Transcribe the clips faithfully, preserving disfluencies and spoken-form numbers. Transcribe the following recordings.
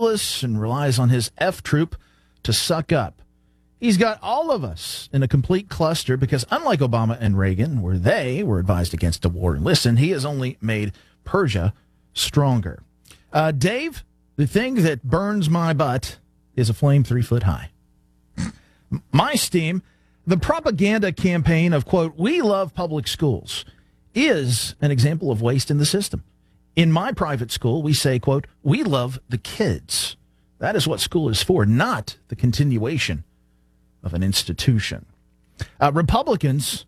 ruthless and relies on his F troop to suck up. He's got all of us in a complete cluster because unlike Obama and Reagan, where they were advised against a war and listen, he has only made Persia stronger. Uh, Dave, the thing that burns my butt is a flame three foot high. My steam, the propaganda campaign of, quote, we love public schools is an example of waste in the system. In my private school, we say, quote, we love the kids. That is what school is for, not the continuation of an institution. Uh, Republicans,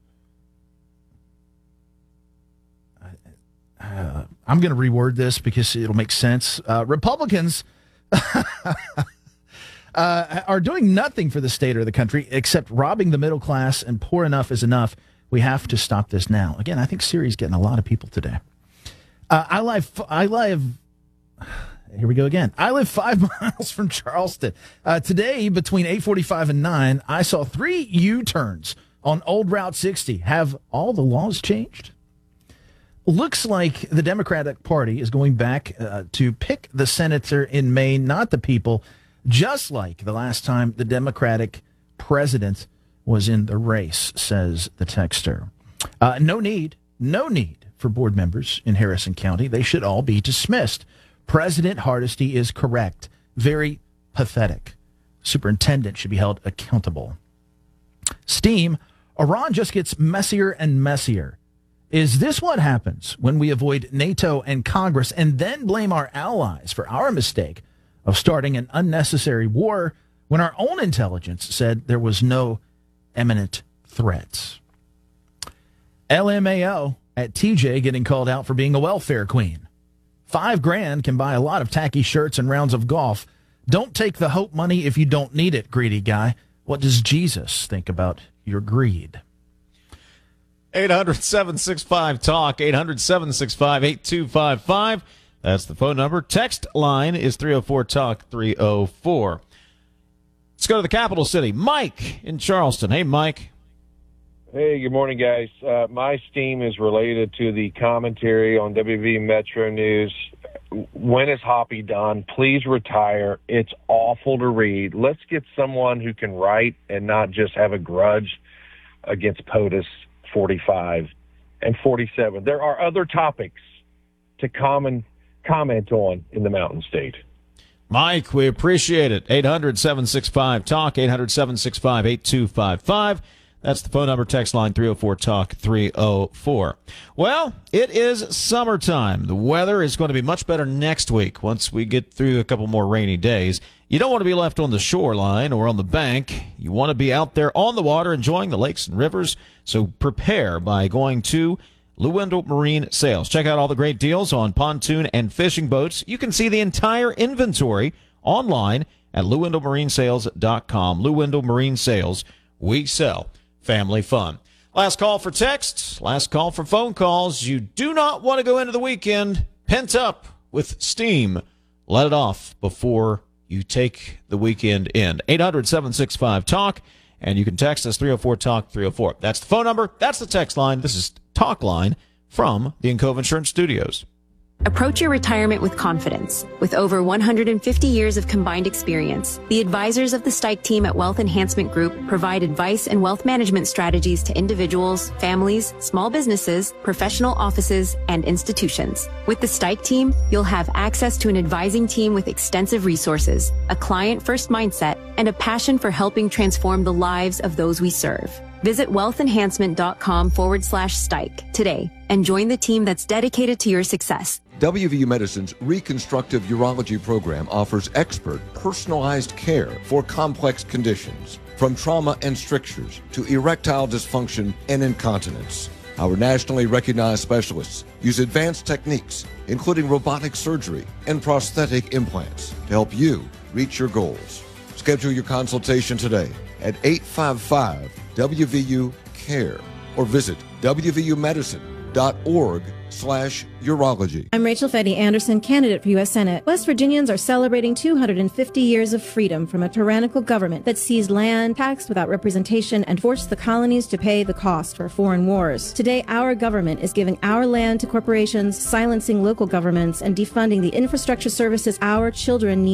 uh, I'm going to reword this because it'll make sense. Uh, Republicans uh, are doing nothing for the state or the country except robbing the middle class, and poor enough is enough. We have to stop this now. Again, I think Siri's getting a lot of people today. Uh, I live, I live, here we go again. I live five miles from Charleston. Uh, today, between eight forty-five and nine, I saw three U-turns on Old Route sixty. Have all the laws changed? Looks like the Democratic Party is going back uh, to pick the senator in Maine, not the people, just like the last time the Democratic president was in the race, says the texter. Uh, no need, no need for board members in Harrison County. They should all be dismissed. President Hardesty is correct. Very pathetic. Superintendent should be held accountable. Steam, Iran just gets messier and messier. Is this what happens when we avoid NATO and Congress and then blame our allies for our mistake of starting an unnecessary war when our own intelligence said there was no imminent threats? L M A O at T J getting called out for being a welfare queen. Five grand can buy a lot of tacky shirts and rounds of golf. Don't take the hope money if you don't need it, greedy guy. What does Jesus think about your greed? eight hundred, seven six five, talk, eight hundred, seven six five, eight two five five. That's the phone number. Text line is three oh four talk, three oh four. Let's go to the capital city. Mike in Charleston. Hey, Mike. Hey, good morning, guys. Uh, my steam is related to the commentary on W V Metro News. When is Hoppy done? Please retire. It's awful to read. Let's get someone who can write and not just have a grudge against POTUS forty-five and forty-seven. There are other topics to common comment on in the Mountain State. Mike, we appreciate it. eight hundred, seven six five, talk, eight hundred, seven six five, eight two five five. That's the phone number. Text line three oh four talk, three oh four. Well, it is summertime. The weather is going to be much better next week once we get through a couple more rainy days. You don't want to be left on the shoreline or on the bank. You want to be out there on the water enjoying the lakes and rivers. So prepare by going to Lewendell Marine Sales. Check out all the great deals on pontoon and fishing boats. You can see the entire inventory online at lewendell marine sales dot com. Lewendell Marine Sales. We sell family fun. Last call for texts. Last call for phone calls. You do not want to go into the weekend pent up with steam. Let it off before you take the weekend in. eight hundred, seven six five, talk. And you can text us three oh four talk, three oh four. That's the phone number. That's the text line. This is Talk Line from the Encove Insurance Studios. Approach your retirement with confidence. With over one hundred fifty years of combined experience, the advisors of the Stike team at Wealth Enhancement Group provide advice and wealth management strategies to individuals, families, small businesses, professional offices, and institutions. With the Stike team, you'll have access to an advising team with extensive resources, a client-first mindset, and a passion for helping transform the lives of those we serve. Visit wealthenhancement.com forward slash Stike today and join the team that's dedicated to your success. W V U Medicine's Reconstructive Urology program offers expert, personalized care for complex conditions, from trauma and strictures to erectile dysfunction and incontinence. Our nationally recognized specialists use advanced techniques, including robotic surgery and prosthetic implants, to help you reach your goals. Schedule your consultation today at eight five five W V U care or visit w v u medicine dot org slash urology. I'm Rachel Fetty Anderson, candidate for U S Senate. West Virginians are celebrating two hundred fifty years of freedom from a tyrannical government that seized land, taxed without representation, and forced the colonies to pay the cost for foreign wars. Today, our government is giving our land to corporations, silencing local governments, and defunding the infrastructure services our children need.